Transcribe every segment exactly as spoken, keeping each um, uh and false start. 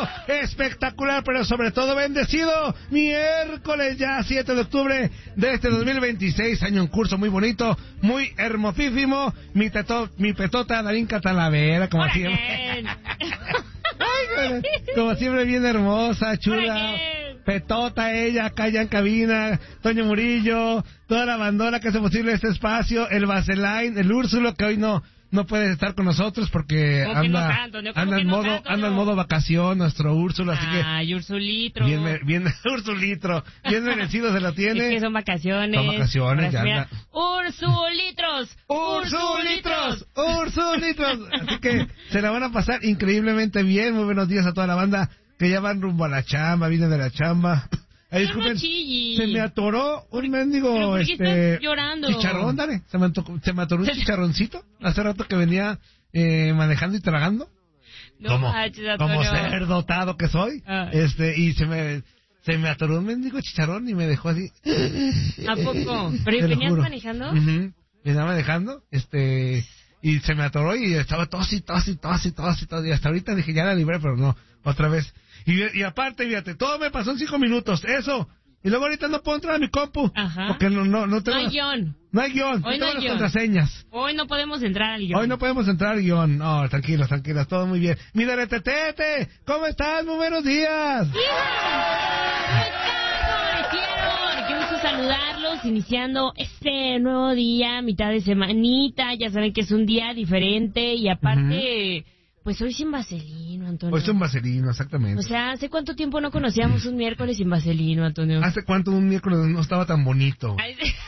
espectacular, pero sobre todo bendecido miércoles ya siete de octubre de este dos mil veintiséis, año en curso muy bonito, muy hermosísimo. Mi, teto, mi petota Darinka Talavera, como siempre. Ay, como siempre, bien hermosa, chula. Petota ella, acá ya en cabina, Toño Murillo, toda la bandona que hace posible este espacio, el Vaseline, el Úrsulo, que hoy no no puede estar con nosotros porque anda, no tanto, no, anda en no modo tanto, anda no. en modo vacación nuestro Úrsulo, así que ay, Ursulitro, bien, bien Ursulitro, bien merecido se lo tiene. Es que son vacaciones, son vacaciones, ya anda. Ursulitros, Ursulitros, Ursulitros, así que se la van a pasar increíblemente bien. Muy buenos días a toda la banda que ya van rumbo a la chamba, vienen de la chamba. Ay, disculpen, no, se me atoró un mendigo este llorando? chicharrón, dale, se me, atoró, se me atoró un chicharroncito hace rato que venía eh, manejando y tragando. No, como, como ser dotado que soy, ah. este y se me se me atoró un mendigo chicharrón y me dejó así. ¿A poco? ¿Pero venías manejando? Uh-huh. Venía manejando, este y se me atoró y estaba tos y tos y tos y tos y tos y hasta ahorita dije ya la libré, pero no, otra vez. Y, y aparte, fíjate, todo me pasó en cinco minutos, eso. Y luego ahorita no puedo entrar a mi compu. Ajá. Porque no, no, no tengo... No hay guión. No hay guión, Hoy no tengo no hay las guión. contraseñas. Hoy no podemos entrar al guión. Hoy no podemos entrar al guión. No, tranquilos, tranquilos, todo muy bien. Mi Deretetete, ¿cómo estás? Muy buenos días. ¿Cómo estás? ¿Cómo Qué gusto saludarlos, iniciando este nuevo día, mitad de semanita. Ya saben que es un día diferente y aparte... Uh-huh. Pues hoy sin vaselino, Antonio. Hoy sin vaselino, exactamente. O sea, ¿hace cuánto tiempo no conocíamos un miércoles sin vaselino, Antonio? ¿Hace cuánto un miércoles no estaba tan bonito?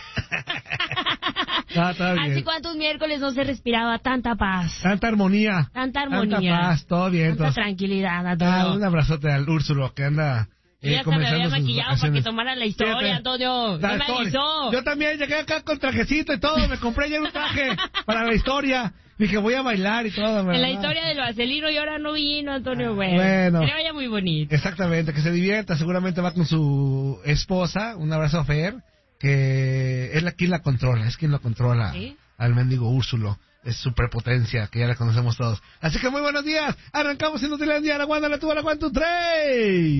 ah, está bien. ¿Hace cuántos miércoles no se respiraba tanta paz? Tanta armonía. Tanta armonía. Tanta paz, todo bien. Tanta entonces. tranquilidad, Antonio. Ah, un abrazote al Úrsulo que anda... Eh, ya hasta me había maquillado para que tomara la historia, Fíjate, Antonio. No me avisó. Yo también llegué acá con trajecito y todo. Me compré ya un traje para la historia. Dije, voy a bailar y todo. ¿verdad? En la historia del vaselino y ahora no vino, Antonio. Bueno, bueno. Que le vaya muy bonito. Exactamente, que se divierta. Seguramente va con su esposa. Un abrazo a Fer, que es la, quien la controla. Es quien lo controla. ¿Sí? Al mendigo Úrsulo. Es su prepotencia, que ya la conocemos todos. Así que muy buenos días. Arrancamos en Utilandia, la Guanda, la tuba, la Guantu, tres.